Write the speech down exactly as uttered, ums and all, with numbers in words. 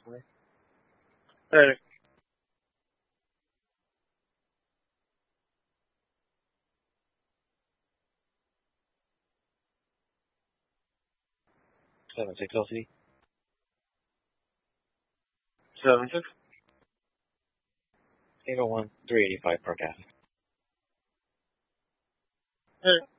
Hey, seven six L C. Seven six. Eight oh one three eighty five Park Avenue. Hey.